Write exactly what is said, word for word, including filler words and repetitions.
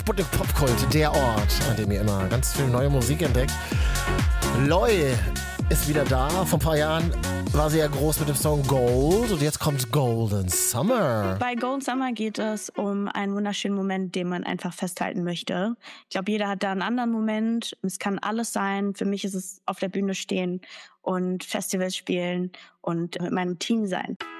Sputnik Popkult, der Ort, an dem ihr immer ganz viel neue Musik entdeckt. Loi ist wieder da. Vor ein paar Jahren war sie ja groß mit dem Song Gold und jetzt kommt Golden Summer. Bei Golden Summer geht es um einen wunderschönen Moment, den man einfach festhalten möchte. Ich glaube, jeder hat da einen anderen Moment. Es kann alles sein. Für mich ist es auf der Bühne stehen und Festivals spielen und mit meinem Team sein.